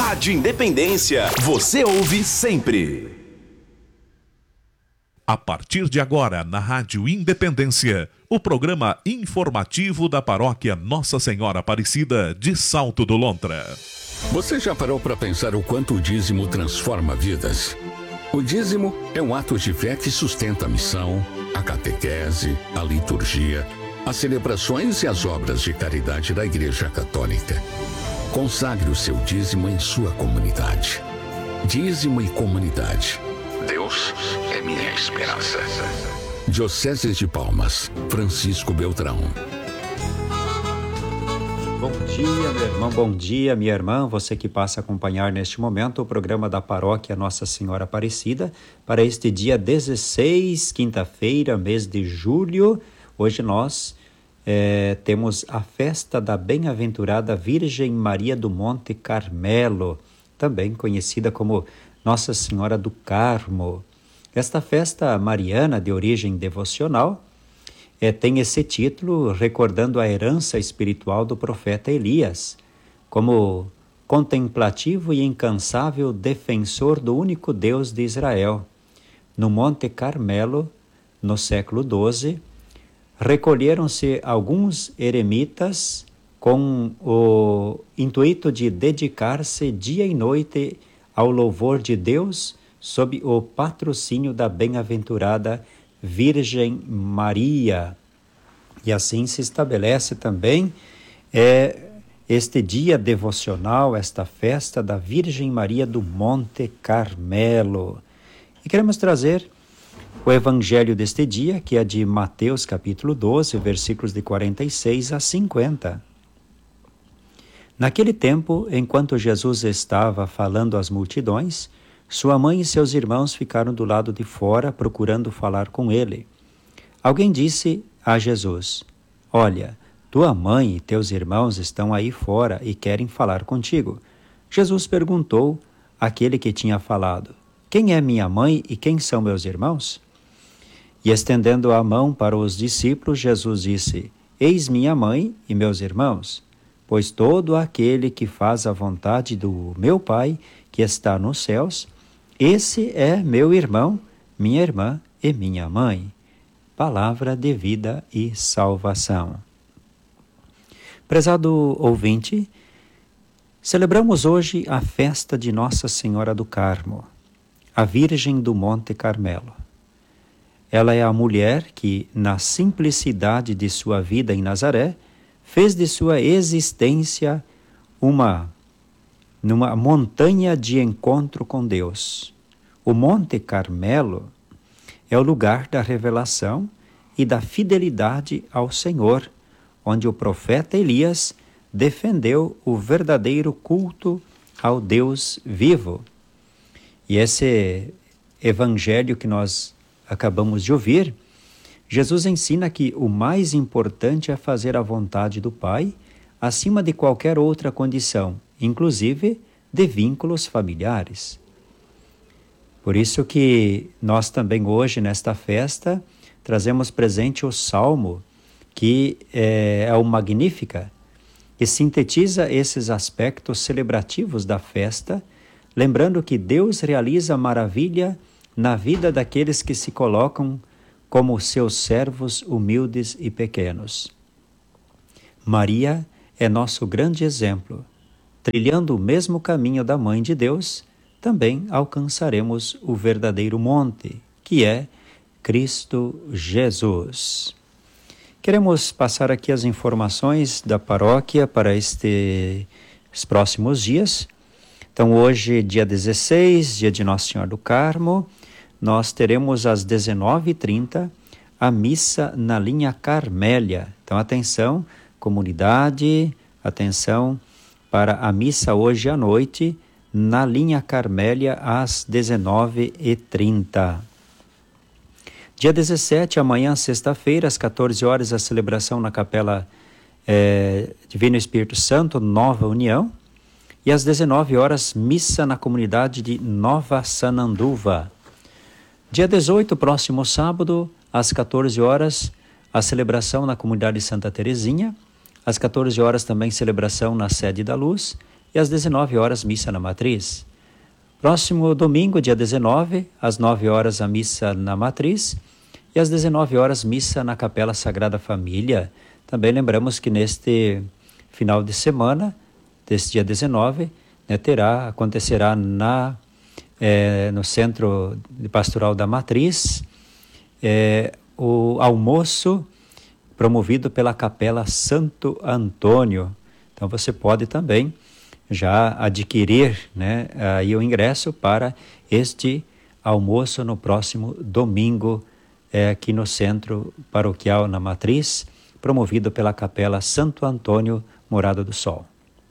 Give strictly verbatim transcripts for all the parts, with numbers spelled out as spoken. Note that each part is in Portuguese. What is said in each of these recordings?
Rádio Independência, você ouve sempre. A partir de agora, na Rádio Independência, o programa informativo da paróquia Nossa Senhora Aparecida de Salto do Lontra. Você já parou para pensar o quanto o dízimo transforma vidas? O dízimo é um ato de fé que sustenta a missão, a catequese, a liturgia, as celebrações e as obras de caridade da Igreja Católica. Consagre o seu dízimo em sua comunidade. Dízimo e comunidade. Deus é minha esperança. Diocese de Palmas, Francisco Beltrão. Bom dia, meu irmão, bom dia, minha irmã, você que passa a acompanhar neste momento o programa da Paróquia Nossa Senhora Aparecida para este dia dezesseis, quinta-feira, mês de julho. Hoje nós é, temos a festa da Bem-aventurada Virgem Maria do Monte Carmelo, também conhecida como Nossa Senhora do Carmo. Esta festa mariana de origem devocional é, tem esse título recordando a herança espiritual do profeta Elias, como contemplativo e incansável defensor do único Deus de Israel. No Monte Carmelo, no século doze, recolheram-se alguns eremitas com o intuito de dedicar-se dia e noite ao louvor de Deus sob o patrocínio da bem-aventurada Virgem Maria. E assim se estabelece também é, este dia devocional, esta festa da Virgem Maria do Monte Carmelo. E queremos trazer o evangelho deste dia, que é de Mateus capítulo doze, versículos de quarenta e seis a cinquenta. Naquele tempo, enquanto Jesus estava falando às multidões, sua mãe e seus irmãos ficaram do lado de fora procurando falar com ele. Alguém disse a Jesus: "Olha, tua mãe e teus irmãos estão aí fora e querem falar contigo." Jesus perguntou àquele que tinha falado: "Quem é minha mãe e quem são meus irmãos?" E estendendo a mão para os discípulos, Jesus disse: "Eis minha mãe e meus irmãos, pois todo aquele que faz a vontade do meu Pai, que está nos céus, esse é meu irmão, minha irmã e minha mãe." Palavra de vida e salvação. Prezado ouvinte, celebramos hoje a festa de Nossa Senhora do Carmo, a Virgem do Monte Carmelo. Ela é a mulher que, na simplicidade de sua vida em Nazaré, fez de sua existência uma, numa montanha de encontro com Deus. O Monte Carmelo é o lugar da revelação e da fidelidade ao Senhor, onde o profeta Elias defendeu o verdadeiro culto ao Deus vivo. E esse evangelho que nós acabamos de ouvir, Jesus ensina que o mais importante é fazer a vontade do Pai acima de qualquer outra condição, inclusive de vínculos familiares. Por isso que nós também hoje, nesta festa, trazemos presente o Salmo, que é, é o Magnífica, que sintetiza esses aspectos celebrativos da festa, lembrando que Deus realiza maravilha na vida daqueles que se colocam como seus servos humildes e pequenos. Maria é nosso grande exemplo. Trilhando o mesmo caminho da Mãe de Deus, também alcançaremos o verdadeiro monte, que é Cristo Jesus. Queremos passar aqui as informações da paróquia para estes próximos dias. Então, hoje, dia dezesseis, dia de Nossa Senhora do Carmo, nós teremos às dezenove e trinta a missa na linha Carmélia. Então, atenção, comunidade, atenção para a missa hoje à noite na linha Carmélia às dezenove e trinta. Dia dezessete, amanhã, sexta-feira, às quatorze horas, a celebração na Capela é, Divino Espírito Santo, Nova União. E às dezenove horas, missa na comunidade de Nova Sananduva. Dia dezoito, próximo sábado, às quatorze horas, a celebração na comunidade Santa Terezinha. Às quatorze horas também celebração na Sede da Luz. e às dezenove horas, missa na matriz. Próximo domingo, dia dezenove, às nove horas, a missa na matriz e às dezenove horas, missa na Capela Sagrada Família. Também lembramos que neste final de semana, deste dia dezenove, né, terá, acontecerá na, é, no Centro de Pastoral da Matriz, é, o almoço promovido pela Capela Santo Antônio. Então você pode também já adquirir, né, aí o ingresso para este almoço no próximo domingo, é, aqui no Centro Paroquial na Matriz, promovido pela Capela Santo Antônio, Morada do Sol.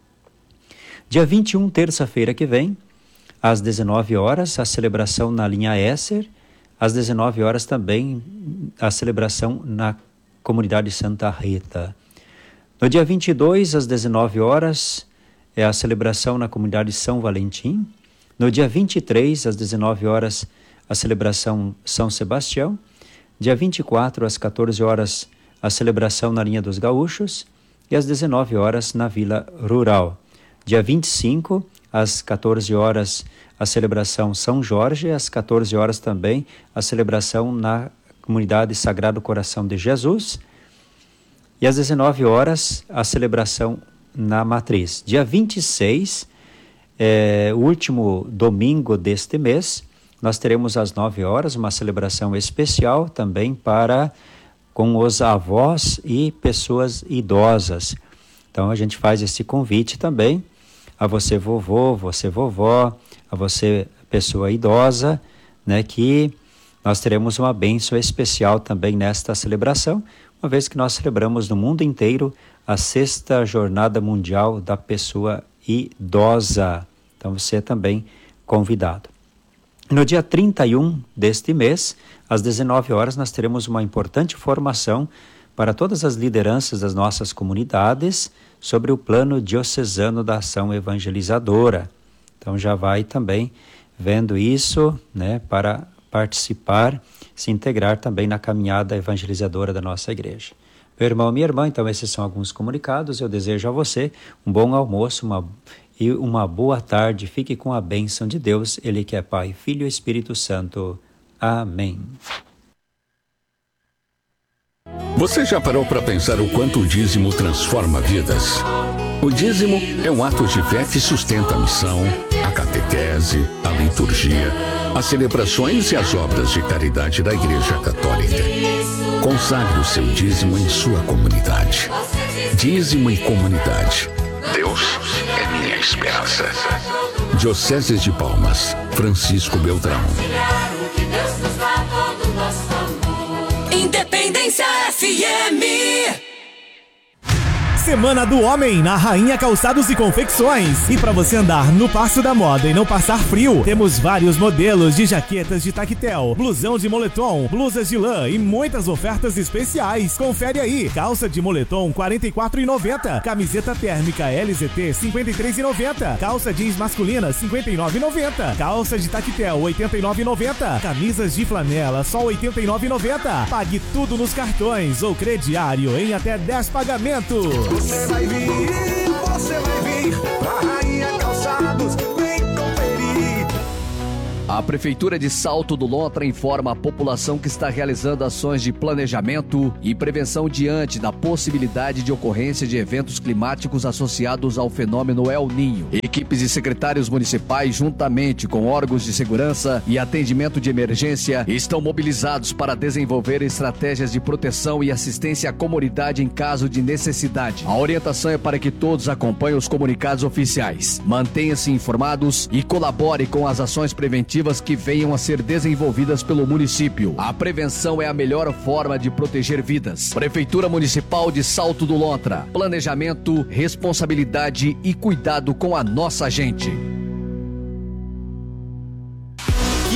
Dia vinte e um, terça-feira que vem, às dezenove horas, a celebração na linha Esser, às dezenove horas também a celebração na Comunidade Santa Rita. No dia vinte e dois, às dezenove horas, é a celebração na Comunidade São Valentim. No dia vinte e três, às dezenove horas, a celebração São Sebastião. Dia vinte e quatro, às quatorze horas, a celebração na Linha dos Gaúchos. E às dezenove horas, na Vila Rural. Dia vinte e cinco, às quatorze horas, a celebração São Jorge. Às quatorze horas também, a celebração na Comunidade Sagrado Coração de Jesus. E às dezenove horas, a celebração na Matriz. Dia vinte e seis, é, o último domingo deste mês, nós teremos às nove horas uma celebração especial também para com os avós e pessoas idosas. Então a gente faz esse convite também a você vovô, você vovó, a você pessoa idosa, né, que nós teremos uma bênção especial também nesta celebração, uma vez que nós celebramos no mundo inteiro a sexta Jornada Mundial da Pessoa Idosa. Então você é também convidado. No dia trinta e um deste mês, às dezenove horas, nós teremos uma importante formação para todas as lideranças das nossas comunidades sobre o plano diocesano da ação evangelizadora. Então já vai também vendo isso, né, para participar, se integrar também na caminhada evangelizadora da nossa igreja. Meu irmão, minha irmã, então esses são alguns comunicados. Eu desejo a você um bom almoço uma, e uma boa tarde. Fique com a bênção de Deus, Ele que é Pai, Filho e Espírito Santo. Amém. Você já parou para pensar o quanto o dízimo transforma vidas? O dízimo é um ato de fé que sustenta a missão, a catequese, a liturgia, as celebrações e as obras de caridade da Igreja Católica. Consagre o seu dízimo em sua comunidade. Dízimo em comunidade. Deus é minha esperança. Diocese de Palmas, Francisco Beltrão. Independência F M. Semana do Homem na Rainha Calçados e Confecções. E para você andar no passo da moda e não passar frio, temos vários modelos de jaquetas de tactel, blusão de moletom, blusas de lã e muitas ofertas especiais. Confere aí: calça de moletom quarenta e quatro reais e noventa centavos, camiseta térmica L Z T cinquenta e três reais e noventa centavos, calça jeans masculina cinquenta e nove reais e noventa centavos, calça de tactel oitenta e nove reais e noventa centavos, camisas de flanela só oitenta e nove reais e noventa centavos. Pague tudo nos cartões ou crediário em até dez pagamentos. Você vai vir, você vai vir pra Rainha Calçados, vem conferir. A Prefeitura de Salto do Lontra informa a população que está realizando ações de planejamento e prevenção diante da possibilidade de ocorrência de eventos climáticos associados ao fenômeno El Niño. Equipes e secretários municipais, juntamente com órgãos de segurança e atendimento de emergência, estão mobilizados para desenvolver estratégias de proteção e assistência à comunidade em caso de necessidade. A orientação é para que todos acompanhem os comunicados oficiais, mantenham-se informados e colaborem com as ações preventivas que venham a ser desenvolvidas pelo município. A prevenção é a melhor forma de proteger vidas. Prefeitura Municipal de Salto do Lontra. Planejamento, responsabilidade e cuidado com a nossa gente.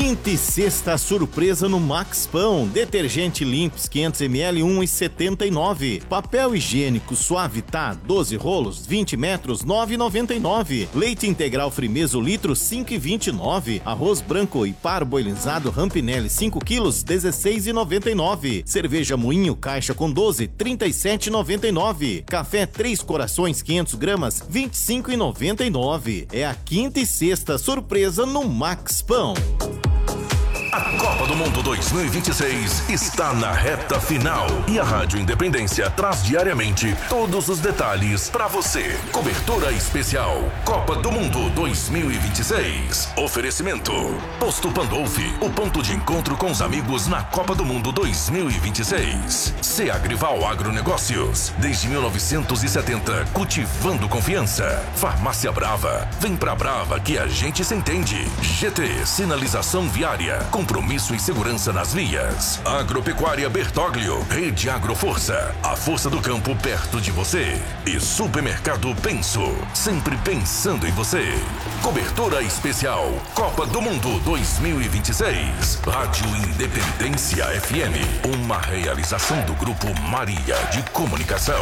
Quinta e sexta surpresa no Max Pão. Detergente Limps quinhentos mililitros um real e setenta e nove centavos. Papel higiênico Suavitá doze rolos vinte metros nove reais e noventa e nove centavos. Leite integral Frimeso litro cinco reais e vinte e nove centavos. Arroz branco e parboilizado Rampinelli cinco quilos dezesseis reais e noventa e nove centavos. Cerveja Moinho caixa com doze trinta e sete reais e noventa e nove centavos. Café Três Corações quinhentas gramas vinte e cinco reais e noventa e nove centavos. É a quinta e sexta surpresa no Max Pão. A Copa do Mundo dois mil e vinte e seis está na reta final e a Rádio Independência traz diariamente todos os detalhes para você. Cobertura especial Copa do Mundo dois mil e vinte e seis. Oferecimento Posto Pandolfi, o ponto de encontro com os amigos na Copa do Mundo dois mil e vinte e seis. Seagrival Agronegócios, desde mil novecentos e setenta, cultivando confiança. Farmácia Brava, vem pra Brava que a gente se entende. G T, sinalização viária, compromisso e segurança nas vias. Agropecuária Bertoglio, Rede Agroforça, a força do campo perto de você. E Supermercado Penso, sempre pensando em você. Cobertura especial Copa do Mundo dois mil e vinte e seis. Rádio Independência F M, uma realização do Grupo Maria de Comunicação.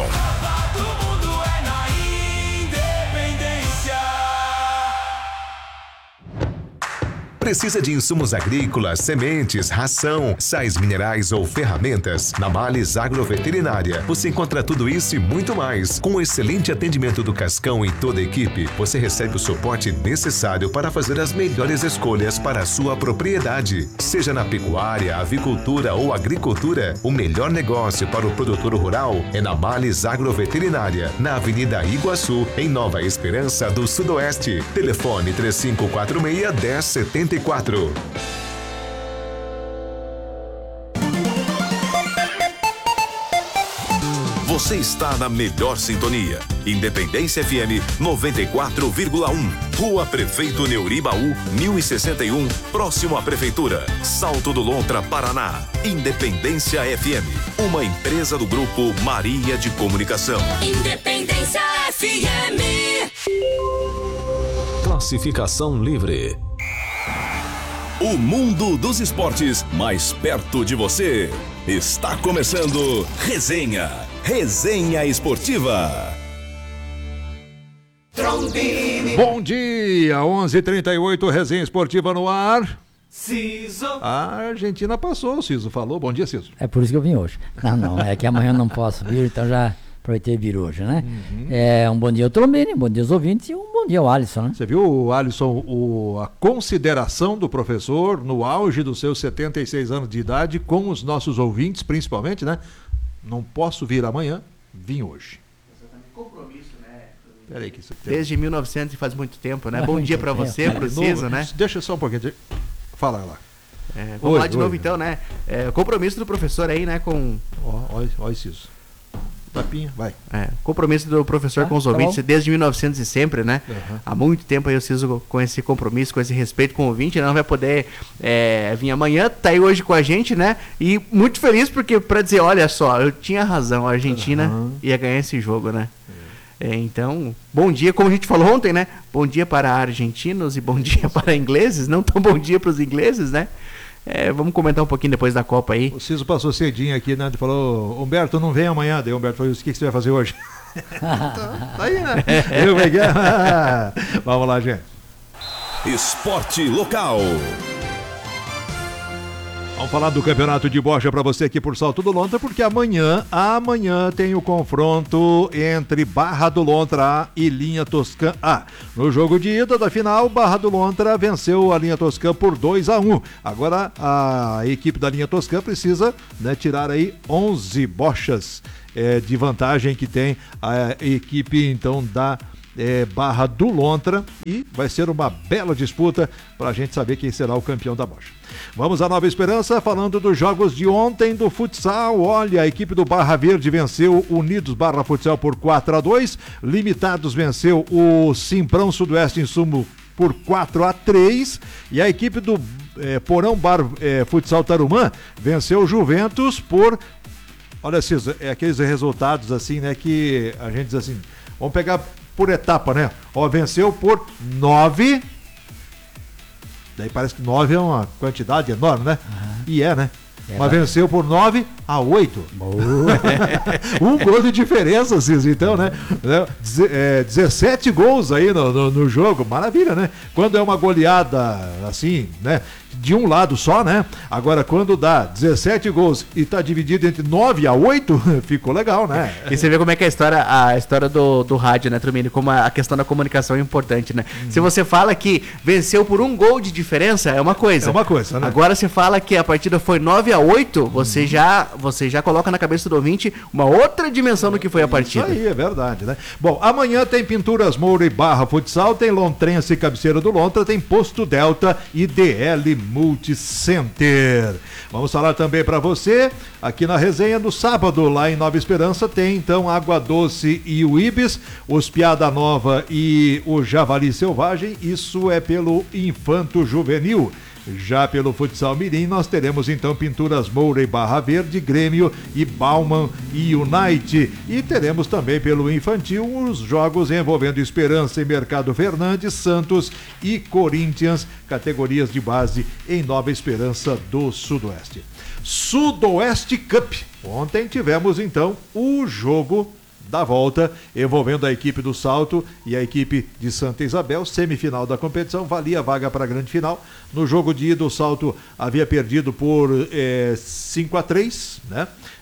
Precisa de insumos agrícolas, sementes, ração, sais minerais ou ferramentas? Na Males Agroveterinária, você encontra tudo isso e muito mais. Com o excelente atendimento do Cascão e toda a equipe, você recebe o suporte necessário para fazer as melhores escolhas para a sua propriedade. Seja na pecuária, avicultura ou agricultura, o melhor negócio para o produtor rural é na Males Agroveterinária, na Avenida Iguaçu, em Nova Esperança do Sudoeste. Telefone três cinco quatro seis, um zero sete quatro. Você está na melhor sintonia. Independência F M noventa e quatro vírgula um. Rua Prefeito Neuri Baú, mil e sessenta e um, próximo à Prefeitura. Salto do Lontra, Paraná. Independência F M, uma empresa do Grupo Maria de Comunicação. Independência F M. Classificação livre. O mundo dos esportes mais perto de você. Está começando Resenha. Resenha Esportiva. Bom dia, onze e trinta e oito, Resenha Esportiva no ar. Ciso. A Argentina passou, o Ciso falou. Bom dia, Ciso. É por isso que eu vim hoje. Não, não, é que amanhã eu não posso vir, então já aproveitei vir hoje, né? Uhum. É, um bom dia ao Trombini, um bom dia aos ouvintes e um bom dia ao Alisson, né? Você viu, Alisson, o, a consideração do professor no auge dos seus setenta e seis anos de idade com os nossos ouvintes, principalmente, né? Não posso vir amanhã, vim hoje. Compromisso, né? Peraí que isso tem... Desde mil e novecentos, faz muito tempo, né? É, bom dia para você, é, pro Ciso, né? Deixa só um pouquinho. Fala lá. É, vamos oi, lá de oi, novo oi. então, né? É, compromisso do professor aí, né? Com... Olha, olha Ciso. Tapinha, vai. É, compromisso do professor ah, com os tá ouvintes bom. Desde mil e novecentos e sempre, né? Uhum. Há muito tempo aí eu preciso com esse compromisso, com esse respeito com o ouvinte, não vai poder é, vir amanhã, tá aí hoje com a gente, né? E muito feliz porque, pra dizer, olha só, eu tinha razão, a Argentina uhum. ia ganhar esse jogo, né? É, então, bom dia, como a gente falou ontem, né? Bom dia para argentinos e bom dia para ingleses, não tão bom dia para os ingleses, né? É, vamos comentar um pouquinho depois da Copa aí. O Ciso passou cedinho aqui, né? Ele falou, Humberto, não vem amanhã. Daí o Humberto falou, o que, que você vai fazer hoje? tá, tá aí, né? Eu peguei. Vamos lá, gente. Esporte local. Vamos falar do campeonato de bocha para você aqui por Salto do Lontra, porque amanhã, amanhã tem o confronto entre Barra do Lontra e Linha Toscã A. No jogo de ida da final, Barra do Lontra venceu a Linha Toscã por dois a um. Agora a equipe da Linha Toscã precisa, né, tirar aí onze bochas é, de vantagem que tem a equipe então da É, Barra do Lontra, e vai ser uma bela disputa para a gente saber quem será o campeão da bocha. Vamos à Nova Esperança, falando dos jogos de ontem do futsal. Olha, a equipe do Barra Verde venceu o Unidos Barra Futsal por quatro a dois, Limitados venceu o Simprão Sudoeste Insumo por quatro a três, e a equipe do é, Porão Bar é, Futsal Tarumã venceu o Juventus por, olha, Cisa, é aqueles resultados assim, né, que a gente diz assim, vamos pegar por etapa, né? Ó, venceu por nove Daí parece que nove é uma quantidade enorme, né? Uhum. E é, né? É, Mas vai. venceu por nove a oito. Um gol de diferença, Cis, então, né? Deze- é, dezessete gols aí no, no, no jogo, maravilha, né? Quando é uma goleada assim, né? De um lado só, né? Agora, quando dá dezessete gols e tá dividido entre nove a oito, ficou legal, né? E você vê como é que é a história, a história do, do rádio, né, Trumini? Como a, a questão da comunicação é importante, né? Uhum. Se você fala que venceu por um gol de diferença, é uma coisa. É uma coisa, né? Agora você fala que a partida foi nove a oito, você, Uhum. já, você já coloca na cabeça do ouvinte uma outra dimensão do que foi a partida. Isso aí, é verdade, né? Bom, amanhã tem Pinturas Moura e Barra Futsal, tem Lontrense e Cabeceira do Lontra, tem Posto Delta e D L Multicenter. Vamos falar também para você, aqui na resenha do sábado, lá em Nova Esperança, tem então Água Doce e o Ibis, os Piada Nova e o Javali Selvagem, isso é pelo Infanto Juvenil. Já pelo Futsal Mirim, nós teremos então Pinturas Moura e Barra Verde, Grêmio e Bauman e Unite. E teremos também pelo Infantil os jogos envolvendo Esperança e Mercado Fernandes, Santos e Corinthians, categorias de base em Nova Esperança do Sudoeste. Sudoeste Cup. Ontem tivemos então o jogo da volta, envolvendo a equipe do Salto e a equipe de Santa Isabel, semifinal da competição, valia a vaga para a grande final. No jogo de ida, o Salto havia perdido por é, cinco a três, né?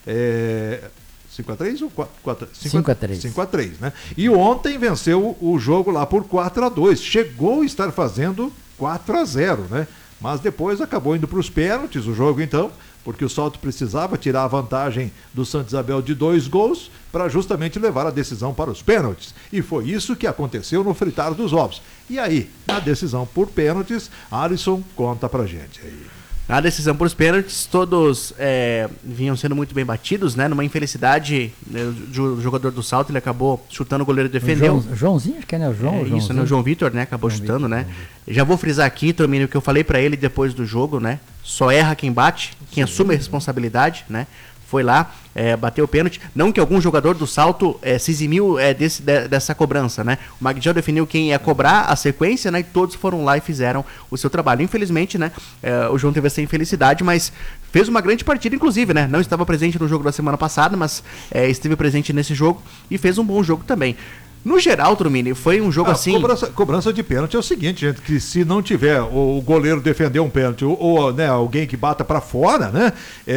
É, cinco a três ou quatro? cinco a três. cinco a três, né? E ontem venceu o jogo lá por quatro a dois. Chegou a estar fazendo quatro a zero, né? Mas depois acabou indo para os pênaltis o jogo então, porque o Salto precisava tirar a vantagem do Santa Isabel de dois gols para justamente levar a decisão para os pênaltis. E foi isso que aconteceu no fritar dos ovos. E aí, a decisão por pênaltis, Alisson conta pra gente aí. A decisão por os pênaltis, todos é, vinham sendo muito bem batidos, né? Numa infelicidade, né, o jogador do Salto, ele acabou chutando, o goleiro defendeu. O João, Joãozinho, acho que é, né? O João, É, o isso, Joãozinho. né? O João Vitor, né? Acabou João chutando, Vitor, né? Já vou frisar aqui, Tromínio, que eu falei pra ele depois do jogo, né? Só erra quem bate, quem assume a responsabilidade, né? Foi lá, é, bateu o pênalti. Não que algum jogador do Salto é, se eximiu é, desse, de, dessa cobrança, né? O Magdiel definiu quem ia cobrar a sequência, né? E todos foram lá e fizeram o seu trabalho. Infelizmente, né? É, o João teve essa infelicidade, mas fez uma grande partida, inclusive, né? Não estava presente no jogo da semana passada, mas é, esteve presente nesse jogo e fez um bom jogo também. No geral, Trumini, foi um jogo Ah, assim... Cobrança, cobrança de pênalti é o seguinte, gente, que se não tiver o, o goleiro defender um pênalti ou, ou, né, alguém que bata pra fora, né?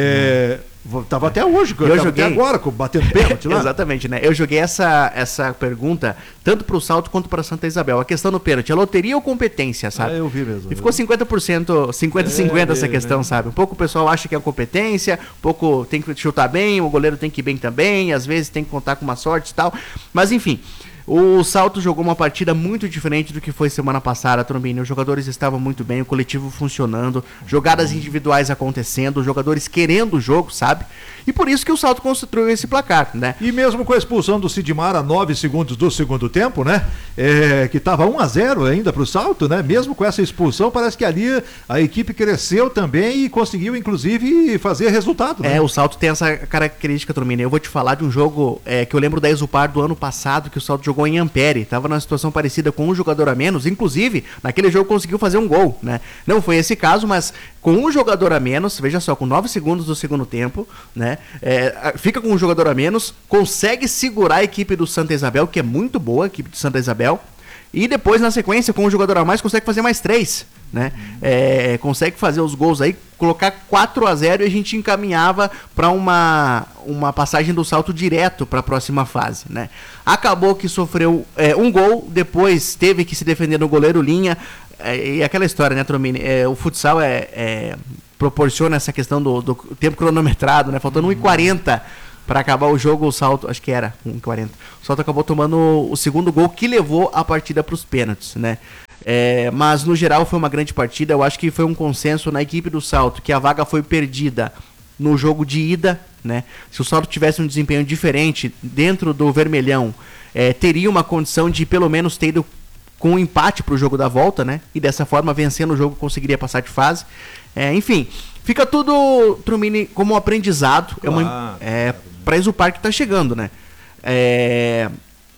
É, hum. Tava até hoje, eu tava joguei... até agora batendo pênalti lá. Exatamente, né? Eu joguei essa, essa pergunta tanto pro Salto quanto pra Santa Isabel. A questão do pênalti, é loteria ou competência, sabe? Ah, eu vi mesmo. E ficou cinquenta por cento, cinquenta a cinquenta É, essa é, questão, é. sabe? Um pouco o pessoal acha que é competência, um pouco tem que chutar bem, o goleiro tem que ir bem também, às vezes tem que contar com uma sorte e tal. Mas enfim... O Salto jogou uma partida muito diferente do que foi semana passada, Trombini. Os jogadores estavam muito bem, o coletivo funcionando, jogadas individuais acontecendo, os jogadores querendo o jogo, sabe? E por isso que o Salto construiu esse placar, né? E mesmo com a expulsão do Sidmar a nove segundos do segundo tempo, né? É, que estava um a zero ainda para o Salto, né? Mesmo com essa expulsão, parece que ali a equipe cresceu também e conseguiu, inclusive, fazer resultado. Né? É, o Salto tem essa característica, Trombini. Eu vou te falar de um jogo é, que eu lembro da Exupar do ano passado, que o Salto jogou em Ampere, tava numa situação parecida com um jogador a menos, inclusive naquele jogo conseguiu fazer um gol, né? Não foi esse caso, mas com um jogador a menos, veja só, com nove segundos do segundo tempo, né? É, fica com um jogador a menos, consegue segurar a equipe do Santa Isabel, que é muito boa, a equipe de Santa Isabel, e depois na sequência, com um jogador a mais, consegue fazer mais três, né? É, consegue fazer os gols aí, colocar quatro a zero e a gente encaminhava para uma, uma passagem do Salto direto para a próxima fase, né? Acabou que sofreu é, um gol, depois teve que se defender no goleiro linha, é, e aquela história, né, Tromini? É, o futsal é, é, proporciona essa questão do, do tempo cronometrado, né? Faltando um e quarenta para acabar o jogo, o Salto, acho que era um e quarenta, o Salto acabou tomando o segundo gol que levou a partida para os pênaltis, né? É, mas no geral foi uma grande partida. Eu acho que foi um consenso na equipe do Salto que a vaga foi perdida no jogo de ida, né? Se o Salto tivesse um desempenho diferente dentro do Vermelhão, é, teria uma condição de pelo menos ter ido com um empate para o jogo da volta, né? E dessa forma, vencendo o jogo, conseguiria passar de fase. É, enfim, fica tudo, Trumini, como um aprendizado. Claro, é uma, é, para Exupar que está chegando, né? É,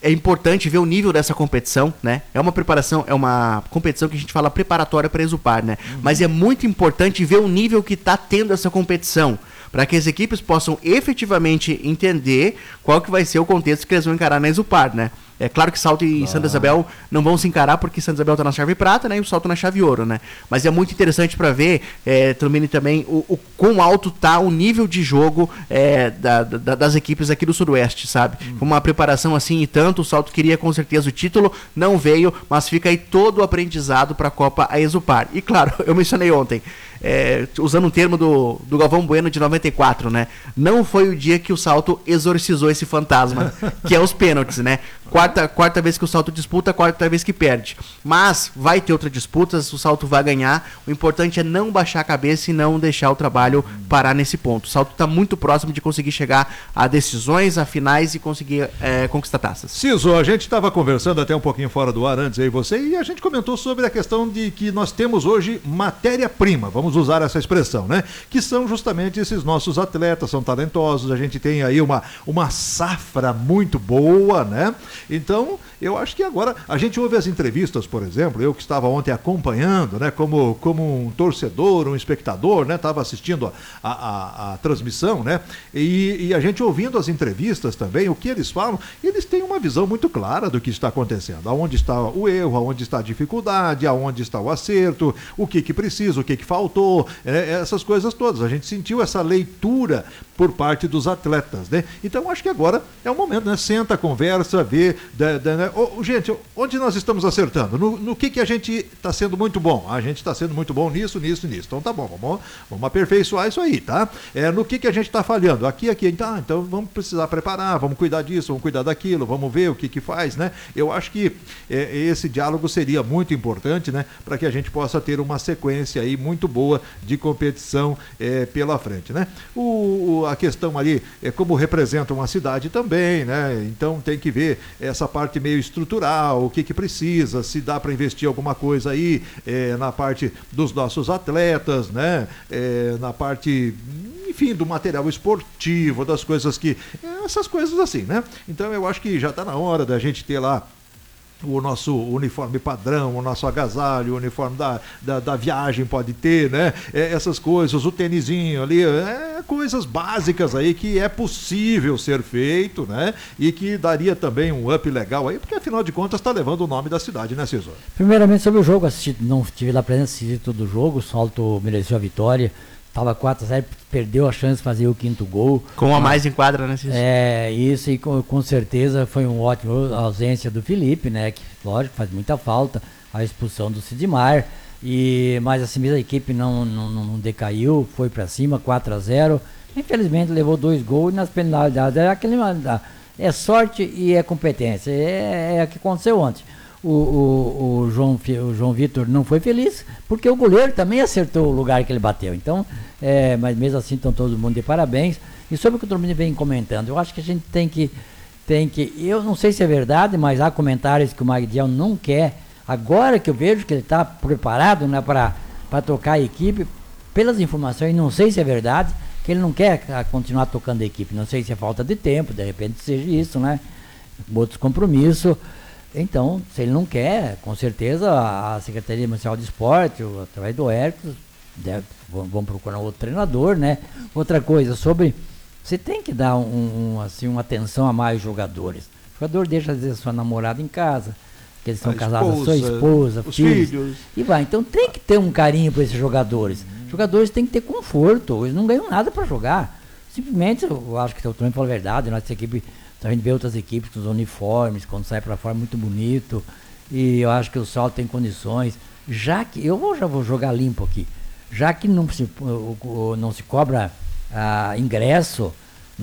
é importante ver o nível dessa competição, né? É uma preparação, é uma competição que a gente fala preparatória para a Exupar, né? Uhum. Mas é muito importante ver o nível que está tendo essa competição, para que as equipes possam efetivamente entender qual que vai ser o contexto que eles vão encarar na Exupar, né? É claro que Salto e ah. Santa Isabel não vão se encarar porque Santa Isabel está na chave prata, né, e o Salto na chave ouro, né? Mas é muito interessante para ver, é, também, também o, o quão alto tá o nível de jogo é, da, da, das equipes aqui do Sudoeste, sabe? Hum. Uma preparação assim e tanto, o Salto queria com certeza o título, não veio, mas fica aí todo o aprendizado para a Copa a Exupar. E claro, eu mencionei ontem, é, usando um termo do, do Galvão Bueno de noventa e quatro, né? Não foi o dia que o Salto exorcizou esse fantasma, que é os pênaltis, né? Quarta, quarta vez que o Salto disputa, quarta vez que perde. Mas vai ter outras disputas, o Salto vai ganhar. O importante é não baixar a cabeça e não deixar o trabalho parar nesse ponto. O Salto está muito próximo de conseguir chegar a decisões, a finais e conseguir é, conquistar taças. Ciso, a gente estava conversando até um pouquinho fora do ar antes aí você, e a gente comentou sobre a questão de que nós temos hoje matéria-prima, vamos usar essa expressão, né? Que são justamente esses nossos atletas, são talentosos, a gente tem aí uma, uma safra muito boa, né? Então, eu acho que agora, a gente ouve as entrevistas, por exemplo, eu que estava ontem acompanhando, né, como, como um torcedor, um espectador, né, estava assistindo a, a, a, a transmissão, né, e, e a gente ouvindo as entrevistas também, o que eles falam, eles têm uma visão muito clara do que está acontecendo, aonde está o erro, aonde está a dificuldade, aonde está o acerto, o que que precisa, o que que faltou, é, essas coisas todas, a gente sentiu essa leitura por parte dos atletas, né, então acho que agora é o momento, né, senta, conversa, vê. Da, da, né? oh, gente, onde nós estamos acertando? No, no que, que a gente está sendo muito bom? A gente está sendo muito bom nisso, nisso, nisso. Então tá bom, vamos, vamos aperfeiçoar isso aí, tá? É, no que, que a gente está falhando? Aqui, aqui, então, então vamos precisar preparar, vamos cuidar disso, vamos cuidar daquilo, vamos ver o que que faz, né? Eu acho que é, esse diálogo seria muito importante, né? Para que a gente possa ter uma sequência aí muito boa de competição é, pela frente, né? O, o, a questão ali é como representa uma cidade também, né? Então tem que ver essa parte meio estrutural, o que que precisa, se dá para investir alguma coisa aí é, na parte dos nossos atletas, né? É, na parte, enfim, do material esportivo, das coisas que, essas coisas assim, né? Então eu acho que já está na hora da gente ter lá o nosso uniforme padrão, o nosso agasalho, o uniforme da, da, da viagem pode ter, né? É, essas coisas, o tênisinho ali, é, coisas básicas aí que é possível ser feito, né? E que daria também um up legal aí, porque afinal de contas está levando o nome da cidade, né, César? Primeiramente sobre o jogo, assisti, não tive lá presente, assisti todo o jogo, o Salto mereceu a vitória. Tava quatro a zero, perdeu a chance de fazer o quinto gol. Com a mais em quadra, né, Cícero? É, isso, e com, com certeza foi um ótimo a ausência do Felipe, né? Que, lógico, faz muita falta, a expulsão do Sidmar. E, mas assim mesmo a equipe não, não, não decaiu, foi para cima, quatro a zero. Infelizmente levou dois gols e nas penalidades. É, aquele, é sorte e é competência. É, é o que aconteceu ontem. O, o, o, João, o João Vitor não foi feliz, porque o goleiro também acertou o lugar que ele bateu. Então, é, mas mesmo assim estão todo mundo de parabéns. E sobre o que o Tormini vem comentando, eu acho que a gente tem que, tem que, eu não sei se é verdade, mas há comentários que o Magdiel não quer. Agora que eu vejo que ele está preparado, né, para tocar a equipe, pelas informações, não sei se é verdade, que ele não quer continuar tocando a equipe. Não sei se é falta de tempo, de repente seja isso, né? Outros compromissos. Então, se ele não quer, com certeza a Secretaria Municipal de Esporte, ou, através do Hércules, deve, vão, vão procurar outro treinador, né? Outra coisa, sobre, você tem que dar um, um, assim, uma atenção a mais jogadores. O jogador deixa, às vezes, sua namorada em casa, que eles são a casados, esposa, sua esposa, os filhos, filhos. E vai, então tem que ter um carinho para esses jogadores. Uhum. Jogadores têm que ter conforto, eles não ganham nada para jogar. Simplesmente, eu acho que o Tony falou a verdade, nossa equipe... A gente vê outras equipes com os uniformes, quando sai para fora, muito bonito. E eu acho que o Salto tem condições. Já que, eu vou, já vou jogar limpo aqui, já que não se, não se cobra ah, ingresso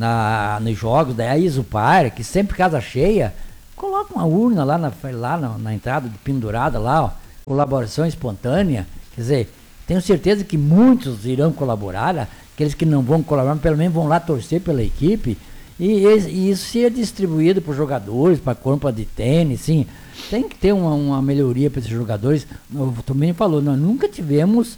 na, nos jogos da Exupar, que sempre casa cheia, coloca uma urna lá na, lá na, na entrada, pendurada lá, ó, colaboração espontânea. Quer dizer, tenho certeza que muitos irão colaborar, aqueles que não vão colaborar, pelo menos vão lá torcer pela equipe. E, e isso seria distribuído para os jogadores, para a corpo de tênis, sim. Tem que ter uma, uma melhoria para esses jogadores. O Tomini falou, nós nunca tivemos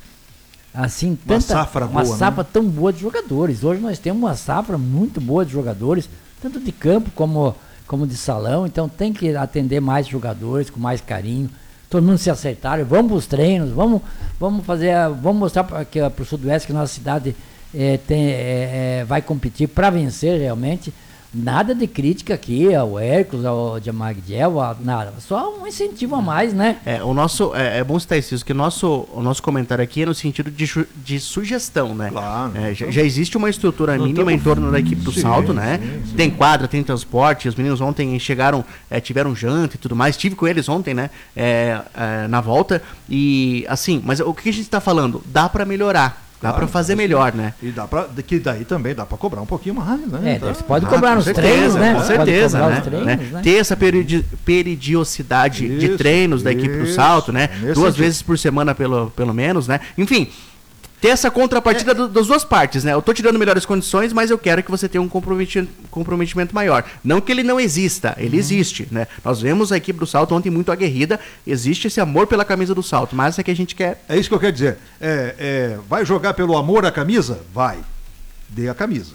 assim tanta, uma safra, uma boa, safra né? tão boa de jogadores. Hoje nós temos uma safra muito boa de jogadores, tanto de campo como, como de salão, então tem que atender mais jogadores com mais carinho, todo mundo se acertar, vamos para os treinos, vamos, vamos fazer, vamos mostrar para o Sudoeste que nossa cidade é, tem, é, é, vai competir para vencer realmente. Nada de crítica aqui ao Hércules, ao Diamagdiel, nada. Só um incentivo a mais, né? É, o nosso, é, é bom citar isso, que o nosso, o nosso comentário aqui é no sentido de, de sugestão, né? Claro. É, já, já existe uma estrutura mínima em torno da equipe do sim, salto, né? Sim, sim. Tem quadra, tem transporte, os meninos ontem chegaram, é, tiveram janta e tudo mais. Estive com eles ontem, né? É, é, na volta. E, assim, mas o que a gente está falando? Dá para melhorar. Dá claro, para fazer melhor, né? E dá para que daí também dá para cobrar um pouquinho mais, né? É, você pode cobrar ah, nos certeza, treinos, né? Com certeza, né? Treinos, né? né? Ter essa peridi peridiosidade isso, de treinos da equipe do salto, né? Duas sentido. vezes por semana pelo, pelo menos, né? Enfim, ter essa contrapartida é. do, das duas partes, né? Eu tô te dando melhores condições, mas eu quero que você tenha um comprometimento, comprometimento maior. Não que ele não exista, ele uhum. existe, né? Nós vemos a equipe do salto ontem muito aguerrida, existe esse amor pela camisa do salto, mas é que a gente quer... É isso que eu quero dizer. É, é, vai jogar pelo amor à camisa? Vai. Dê a camisa.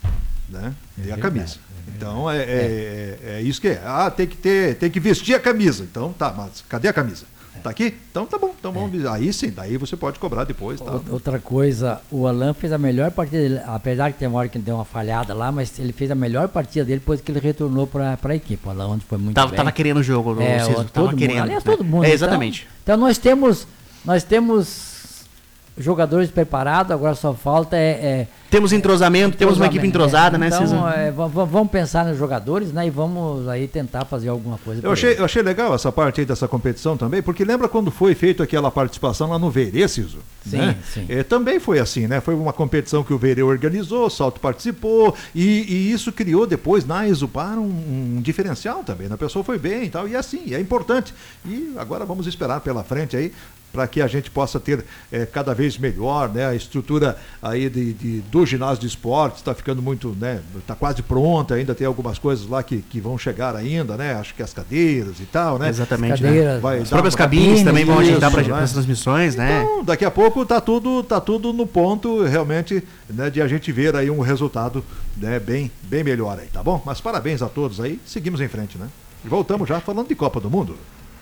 Né? Dê a camisa. Então é, é, é. é isso que é. Ah, tem que ter, tem que vestir a camisa. Então tá, mas cadê a camisa? Tá aqui? Então tá bom, então vamos. É. Aí sim, daí você pode cobrar depois. Tá? Outra coisa, o Alan fez a melhor partida dele, apesar que tem uma hora que ele deu uma falhada lá, mas ele fez a melhor partida dele depois que ele retornou para a equipe. O Alan ontem foi muito tava, bem. Tava querendo o jogo, é, Ciso, todo tava mundo, querendo. Aliás, né? todo mundo. É, exatamente. Então, então nós temos, nós temos jogadores preparados, agora só falta é... é temos entrosamento, entrosamento, temos uma equipe entrosada, é, né, Cisa? Então, é, vamos pensar nos jogadores, né, e vamos aí tentar fazer alguma coisa. Eu achei, eu achei legal essa parte aí dessa competição também, porque lembra quando foi feito aquela participação lá no Verê, Ciso? Sim, né? sim. É, também foi assim, né? Foi uma competição que o Verê organizou, o Salto participou, e, e isso criou depois na Exupar um, um diferencial também, né? A pessoa foi bem e tal, e assim, é importante. E agora vamos esperar pela frente aí, para que a gente possa ter é, cada vez melhor, né, a estrutura aí de, de, do ginásio de esportes, está ficando muito, né, está quase pronta, ainda tem algumas coisas lá que, que vão chegar ainda, né, acho que as cadeiras e tal, né. Exatamente, cadeiras, né? As próprias cabines cabine, também vão ajeitar para né? as transmissões, né. Então, daqui a pouco tá tudo, tá tudo no ponto, realmente, né, de a gente ver aí um resultado, né, bem, bem melhor aí, tá bom? Mas parabéns a todos aí, seguimos em frente, né. E voltamos já falando de Copa do Mundo.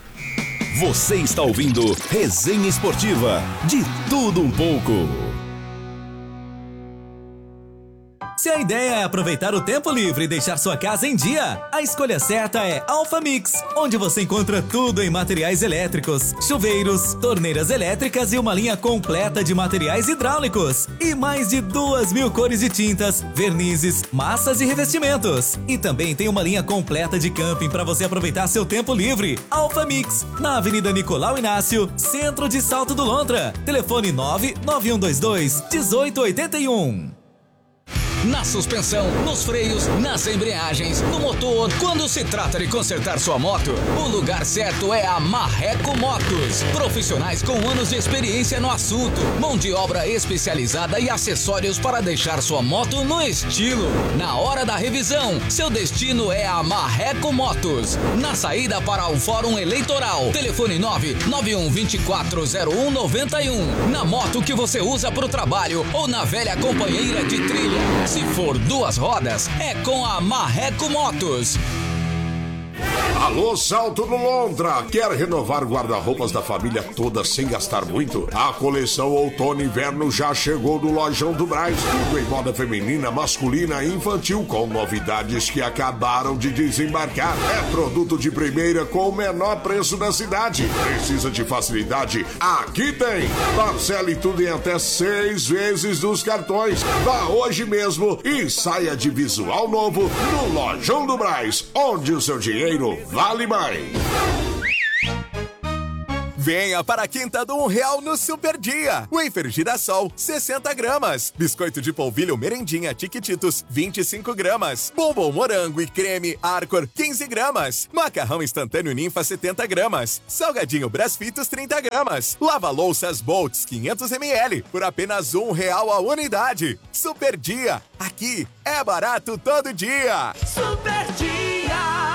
Você está ouvindo Resenha Esportiva, de tudo um pouco. Se a ideia é aproveitar o tempo livre e deixar sua casa em dia, a escolha certa é Alpha Mix, onde você encontra tudo em materiais elétricos, chuveiros, torneiras elétricas e uma linha completa de materiais hidráulicos. E mais de duas mil cores de tintas, vernizes, massas e revestimentos. E também tem uma linha completa de camping para você aproveitar seu tempo livre. Alpha Mix, na Avenida Nicolau Inácio, centro de Salto do Lontra. Telefone nove nove um dois dois, um oito oito um. Na suspensão, nos freios, nas embreagens, no motor. Quando se trata de consertar sua moto, o lugar certo é a Marreco Motos. Profissionais com anos de experiência no assunto, mão de obra especializada e acessórios para deixar sua moto no estilo. Na hora da revisão, seu destino é a Marreco Motos. Na saída para o Fórum Eleitoral, telefone nove nove um dois quatro zero um nove um. Na moto que você usa para o trabalho ou na velha companheira de trilha. Se for duas rodas, é com a Marreco Motos. Alô, Salto do Lontra! Quer renovar guarda-roupas da família toda sem gastar muito? A coleção Outono e Inverno já chegou no Lojão do Brás. Tudo em moda feminina, masculina e infantil, com novidades que acabaram de desembarcar. É produto de primeira com o menor preço da cidade. Precisa de facilidade? Aqui tem! Parcele tudo em até seis vezes nos cartões. Vá hoje mesmo e saia de visual novo no Lojão do Brás, onde o seu dinheiro vale mais. Venha para a quinta do um real no Super Dia. Wafer Girassol, sessenta gramas. Biscoito de polvilho merendinha Tiquititos, vinte e cinco gramas. Bombom morango e creme Arcor, quinze gramas. Macarrão instantâneo Ninfa, setenta gramas. Salgadinho Brasfitos, trinta gramas. Lava-louças Boltz, quinhentos mililitros, por apenas um real a unidade. Super Dia, aqui é barato todo dia. Super Dia.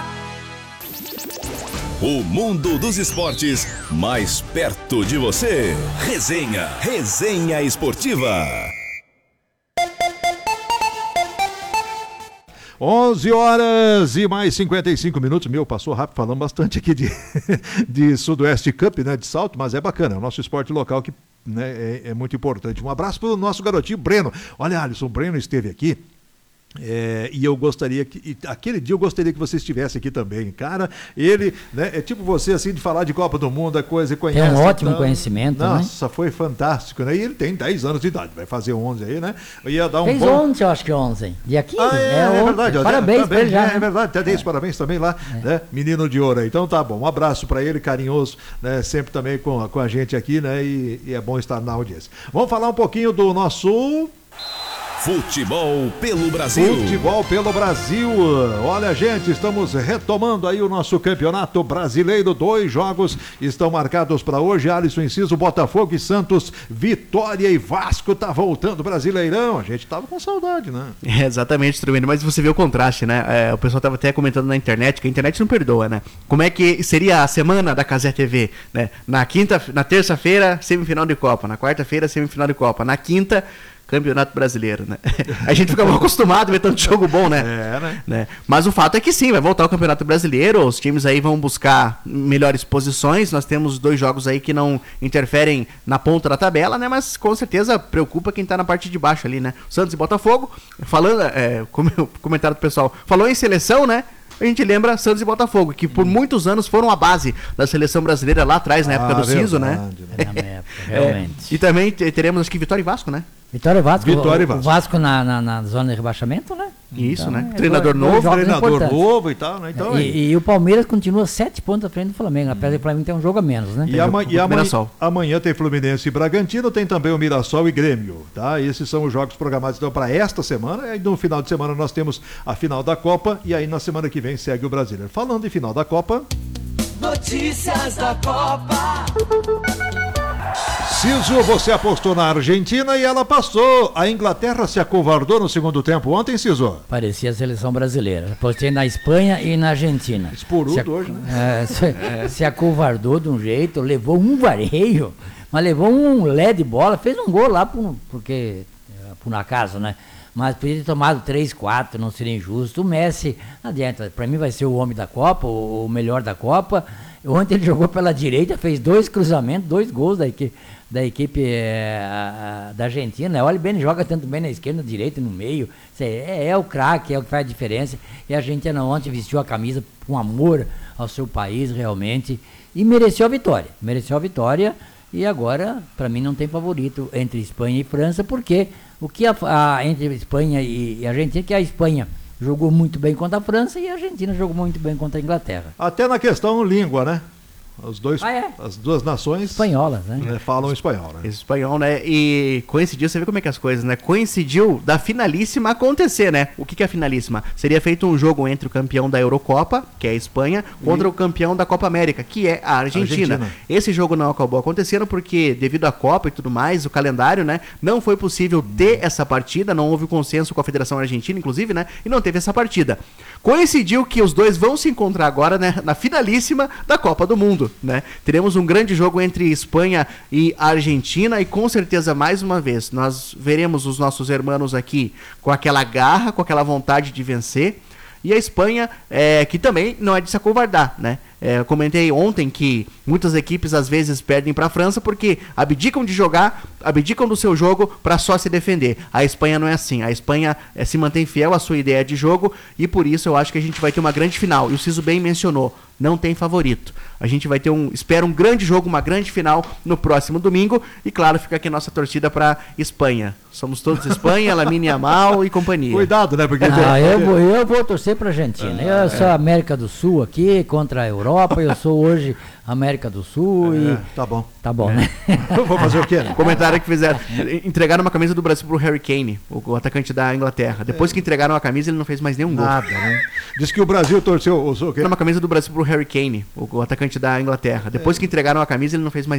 O mundo dos esportes mais perto de você. Resenha, Resenha Esportiva. onze horas e mais cinquenta e cinco minutos. Meu, passou rápido, falando bastante aqui de, de Sudoeste Cup, né, de salto, mas é bacana, é o nosso esporte local que, né, é, é muito importante. Um abraço para o nosso garotinho Breno. Olha, Alisson, o Breno esteve aqui. É, e eu gostaria que, e aquele dia eu gostaria que você estivesse aqui também, cara. Ele, né, é tipo você assim de falar de Copa do Mundo, a coisa conhece. Tem um ótimo então, conhecimento, nossa, né? foi fantástico, né? E ele tem dez anos de idade, vai fazer onze aí, né? Eu ia dar um Fez bom... ontem, eu acho que ontem, dia quinze. Ah, é, é, é verdade. Parabéns também, pra ele já. É, né? é verdade, até dei os parabéns também lá, é. né? Menino de ouro aí. Então tá bom, um abraço pra ele, carinhoso, né? Sempre também com, com a gente aqui, né? E, e é bom estar na audiência. Vamos falar um pouquinho do nosso... Futebol pelo Brasil. Futebol pelo Brasil. Olha, gente, estamos retomando aí o nosso campeonato brasileiro. Dois jogos estão marcados para hoje. Alisson Inciso, Botafogo e Santos, Vitória e Vasco. Tá voltando o Brasileirão. A gente tava com saudade, né? É, exatamente, Tremendo. Mas você vê o contraste, né? É, o pessoal tava até comentando na internet, que a internet não perdoa, né? Como é que seria a semana da Cazé T V, né? Na quinta, na terça-feira, semifinal de Copa. Na quarta-feira, semifinal de Copa. Na quinta, Campeonato Brasileiro, né? A gente fica mal acostumado a ver tanto jogo bom, né? É, né? né? Mas o fato é que sim, vai voltar o Campeonato Brasileiro, os times aí vão buscar melhores posições, nós temos dois jogos aí que não interferem na ponta da tabela, né? Mas com certeza preocupa quem tá na parte de baixo ali, né? Santos e Botafogo, falando, é, como o comentário do pessoal, falou em seleção, né? A gente lembra Santos e Botafogo, que por muitos anos foram a base da seleção brasileira lá atrás, na época Ah, do Ciso, né? Na minha época, realmente. É, e também te- teremos, acho que, Vitória e Vasco, né? Vitória e Vasco. Vitória e o- Vasco. O Vasco na, na, na zona de rebaixamento, né? Isso, né? é Treinador dois- dois novo, jogos Treinador importantes. novo e tal, né? Então, aí. E, e o Palmeiras continua sete pontos à frente do Flamengo, apesar do Flamengo ter um jogo a menos, né? E, ama- e amanhã, Mirassol. amanhã tem Fluminense e Bragantino, tem também o Mirassol e Grêmio, tá? Esses são os jogos programados então para esta semana. E aí no final de semana nós temos a final da Copa e aí na semana que vem segue o Brasileiro. Falando em final da Copa, Notícias da Copa. Ciso, você apostou na Argentina e ela passou. A Inglaterra se acovardou no segundo tempo ontem, Ciso? Parecia a seleção brasileira. Apostei na Espanha e na Argentina. Esporudo se, ac- hoje, né? é, se, se acovardou de um jeito, levou um vareio, mas levou um L E D de bola, fez um gol lá, por, porque, por acaso, né? Mas podia ter tomado três, quatro, não seria injusto. O Messi, não adianta, para mim vai ser o homem da Copa, o, o melhor da Copa. Ontem ele jogou pela direita, fez dois cruzamentos, dois gols da equipe, da equipe é, a- a- da Argentina. Olha bem, ele joga tanto bem na esquerda, na direita, no meio. Isso aí É, é o craque, é o que faz a diferença. E a Argentina ontem vestiu a camisa com amor ao seu país, realmente. E mereceu a vitória. Mereceu a vitória. E agora, para mim, não tem favorito entre Espanha e França, porque o que a, a- entre Espanha e, e Argentina, que a Espanha jogou muito bem contra a França e a Argentina jogou muito bem contra a Inglaterra. Até na questão língua, né? Os dois, Ah, é? As duas nações Espanholas, né? né, falam espanhol, né? Espanhol, né? E coincidiu, você vê como é que é as coisas, né? Coincidiu da finalíssima acontecer, né? O que que é a finalíssima? Seria feito um jogo entre o campeão da Eurocopa, que é a Espanha, contra E- o campeão da Copa América, que é a Argentina. Argentina. Esse jogo não acabou acontecendo porque, devido à Copa e tudo mais, o calendário, né? Não foi possível ter essa partida, não houve consenso com a Federação Argentina, inclusive, né? E não teve essa partida. Coincidiu que os dois vão se encontrar agora, né? Na finalíssima da Copa do Mundo, né? Teremos um grande jogo entre Espanha e Argentina e com certeza, mais uma vez, nós veremos os nossos irmãos aqui com aquela garra, com aquela vontade de vencer. E a Espanha, é, que também não é de se acovardar, né? É, eu comentei ontem que muitas equipes às vezes perdem para a França porque abdicam de jogar, abdicam do seu jogo para só se defender. A Espanha não é assim. A Espanha é, se mantém fiel à sua ideia de jogo e por isso eu acho que a gente vai ter uma grande final. E o Ciso bem mencionou, não tem favorito. A gente vai ter um, espera um grande jogo, uma grande final no próximo domingo e claro, fica aqui a nossa torcida para Espanha. Somos todos Espanha, Lamine Yamal e companhia. Cuidado, né? Porque Ah, eu, vou, eu vou torcer para a Argentina. Eu sou a América do Sul aqui contra a Europa. Eu sou hoje América do Sul e. É, tá bom. Tá bom, né? Vou fazer o quê? Né? Comentário que fizeram. Entregaram uma camisa do Brasil pro Harry Kane, o, o atacante da Inglaterra. Depois que entregaram a camisa, ele não fez mais nenhum gol. Nada, né? Diz que o Brasil torceu o, o quê? Uma camisa do Brasil pro Harry Kane, o, o atacante da Inglaterra. Depois que entregaram a camisa, ele não fez mais